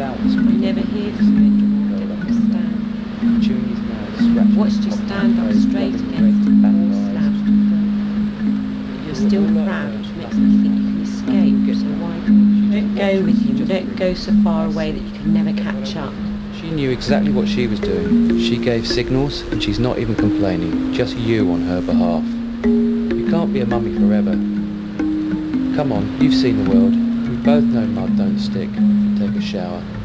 allowance. I never hear from him. I don't understand. Chewing his nails, scratching Watched his you pocket, stand up nose, straight rubbing against the red back wall eyes. slab. You're still proud, which makes me think you can escape, so why don't go with him? Don't go so far away that you can never catch up. She knew exactly what she was doing. She gave signals and she's not even complaining. Just you on her behalf. You can't be a mummy forever. Come on, you've seen the world. We both know mud don't stick. Take a shower.